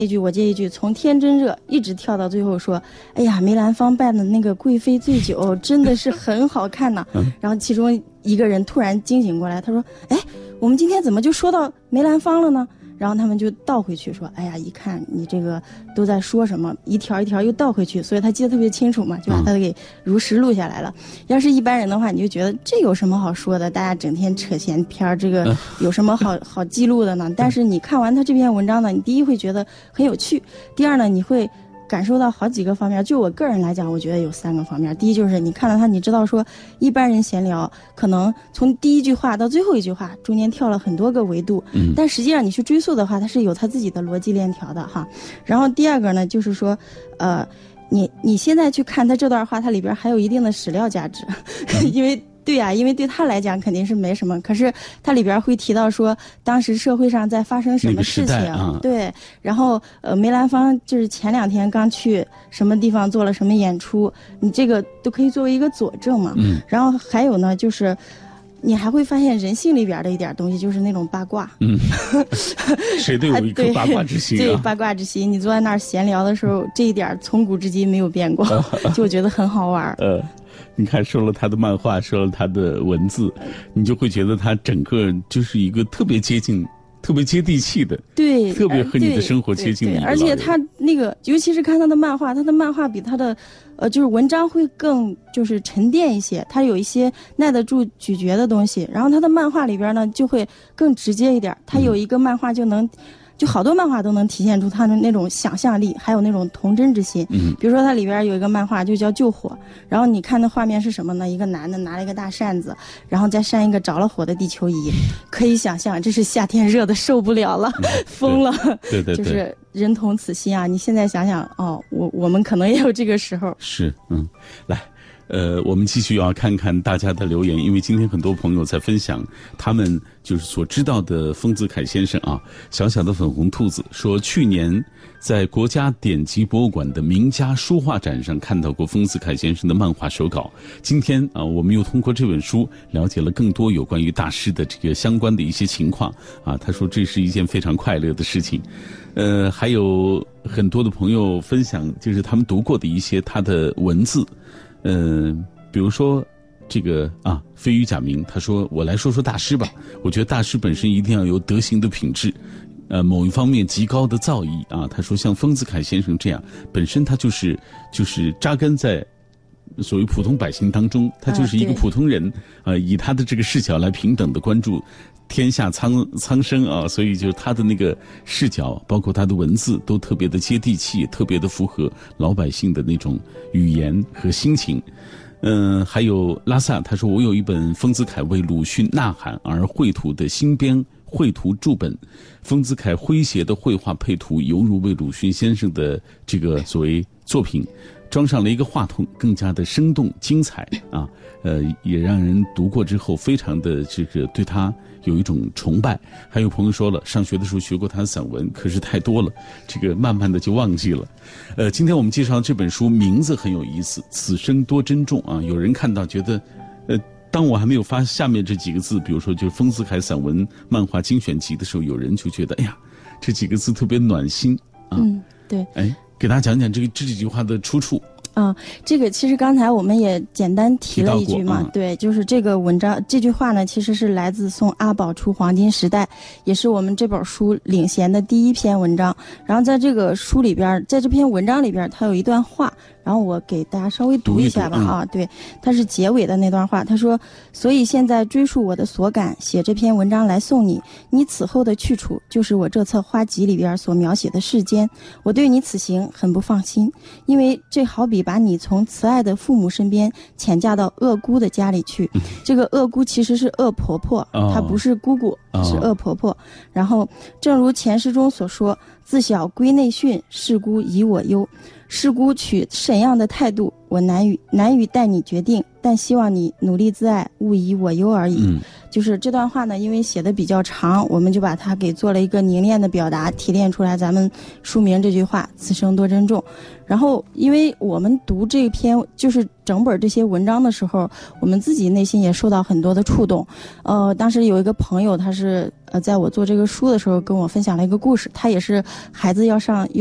一句我接一句，从天真热一直跳到最后说，哎呀，梅兰芳办的那个贵妃醉酒真的是很好看呢。然后其中一个人突然惊醒过来，他说，哎，我们今天怎么就说到梅兰芳了呢？然后他们就倒回去说，哎呀，一看你这个都在说什么，一条一条又倒回去，所以他记得特别清楚嘛，就把他给如实录下来了。要是一般人的话，你就觉得这有什么好说的，大家整天扯闲篇，这个有什么好记录的呢？但是你看完他这篇文章呢，你第一会觉得很有趣，第二呢，你会感受到好几个方面。就我个人来讲，我觉得有3个方面。第一就是你看到他，你知道说一般人闲聊可能从第一句话到最后一句话中间跳了很多个维度，但实际上你去追溯的话，它是有他自己的逻辑链条的哈。然后第二个呢，就是说你现在去看他这段话，它里边还有一定的史料价值，因为对呀，因为对他来讲肯定是没什么，可是他里边会提到说当时社会上在发生什么事情，对，然后梅兰芳就是前2天刚去什么地方做了什么演出，你这个都可以作为一个佐证嘛。然后还有呢，就是你还会发现人性里边的一点东西，就是那种八卦。 谁都有一颗八卦之心啊。 对，八卦之心，你坐在那儿闲聊的时候，这一点从古至今没有变过，就觉得很好玩。 你看，说了他的漫画，说了他的文字，你就会觉得他整个就是一个特别接近、特别接地气的， 对， 特别和你的生活接近的一个老人。 而且他那个，尤其是看他的漫画，他的漫画比他的就是文章会更就是沉淀一些，他有一些耐得住咀嚼的东西。然后他的漫画里边呢，就会更直接一点。他有一个漫画就好多漫画都能体现出他的那种想象力，还有那种童真之心。比如说它里边有一个漫画就叫《救火》，然后你看那画面是什么呢？一个男的拿了一个大扇子，然后再扇一个着了火的地球仪，可以想象这是夏天热的受不了了，疯了。 对， 就是人同此心啊！你现在想想，我们可能也有这个时候。 是，来。我们继续要看看大家的留言，因为今天很多朋友在分享他们就是所知道的丰子恺先生啊。小小的粉红兔子说，去年在国家典籍博物馆的名家书画展上看到过丰子恺先生的漫画手稿。今天啊，我们又通过这本书了解了更多有关于大师的这个相关的一些情况啊。他说这是一件非常快乐的事情。还有很多的朋友分享，就是他们读过的一些他的文字。比如说这个飞鱼假名，他说我来说说大师吧。我觉得大师本身一定要有德行的品质，某一方面极高的造诣啊。他说像丰子恺先生这样，本身他就是扎根在所谓普通百姓当中，他就是一个普通人以他的这个视角来平等的关注天下苍生啊，所以就是他的那个视角，包括他的文字，都特别的接地气，特别的符合老百姓的那种语言和心情。还有拉萨，他说我有一本丰子恺为鲁迅呐喊而绘图的新编绘图注本，丰子恺诙谐的绘画配图，犹如为鲁迅先生的这个所谓作品装上了一个话筒，更加的生动精彩啊。也让人读过之后非常的这个对他有一种崇拜。还有朋友说了，上学的时候学过他的散文，可是太多了，这个慢慢的就忘记了。今天我们介绍这本书名字很有意思，此生多珍重啊。有人看到觉得当我还没有发下面这几个字，比如说就是丰子恺散文漫画精选集的时候，有人就觉得哎呀，这几个字特别暖心啊。 对。 给大家讲讲这几句话的出处。 这个其实刚才我们也简单提了一句嘛，对，就是这个文章这句话呢，其实是来自送阿宝出黄金时代，也是我们这本书领衔的第一篇文章。然后在这个书里边，在这篇文章里边，它有一段话，然后我给大家稍微读一下吧。对，它是结尾的那段话，他说：所以现在追溯我的所感，写这篇文章来送你，你此后的去处就是我这册花集里边所描写的世间。我对你此行很不放心，因为这好比把你从慈爱的父母身边遣嫁到恶姑的家里去。这个恶姑其实是恶婆婆，她不是姑姑，是恶婆婆。然后正如前诗中所说，自小闺内训，事姑疑我忧。事姑取怎样的态度，我难于带你决定，但希望你努力自爱，勿疑我忧而已。就是这段话呢，因为写的比较长，我们就把它给做了一个凝练的表达，提炼出来咱们书名这句话，此生多珍重。然后因为我们读这篇就是整本这些文章的时候，我们自己内心也受到很多的触动。当时有一个朋友，他是在我做这个书的时候跟我分享了一个故事。他也是孩子要上